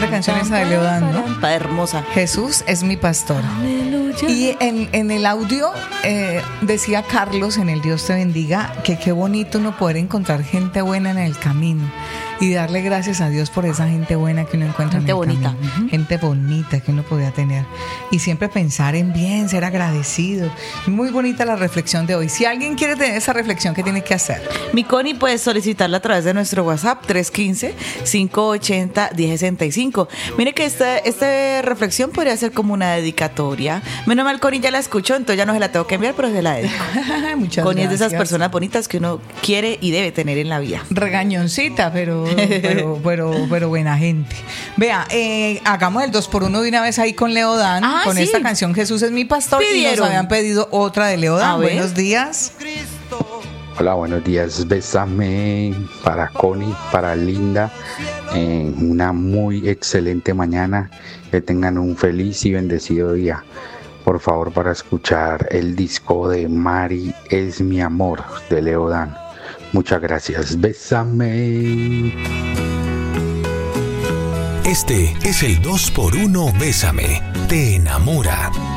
Tremenda canción esa de Leodán, ¿no? Está hermosa. Jesús es mi pastor. Aleluya. Y en el audio decía Carlos, en el Dios te bendiga, que qué bonito uno poder encontrar gente buena en el camino y darle gracias a Dios por esa gente buena que uno encuentra Gente en el bonita. camino. Ujú. Gente bonita que uno podía tener. Y siempre pensar en bien, ser agradecido. Muy bonita la reflexión de hoy. Si alguien quiere tener esa reflexión, ¿qué tiene que hacer? Mi Connie, puedes solicitarla a través de nuestro WhatsApp 315-580-1065. Mire que esta reflexión podría ser como una dedicatoria. Menos mal, Connie ya la escuchó, entonces ya no se la tengo que enviar, pero se la dedico. Muchas Connie es de esas gracias. personas bonitas que uno quiere y debe tener en la vida. Regañoncita, pero buena gente. Vea, hagamos el 2x1 de una vez ahí con Leodán, con sí. esta canción Jesús es mi pastor. Y Pidieron. nos habían pedido otra de A Leodán. ver. Buenos días. Hola, buenos días. Bésame para Connie, para Linda. Una muy excelente mañana. Que tengan un feliz y bendecido día. Por favor, para escuchar el disco de Mari es mi amor de Leodán. Muchas gracias. Bésame. Este es el 2x1 Bésame. Te enamora.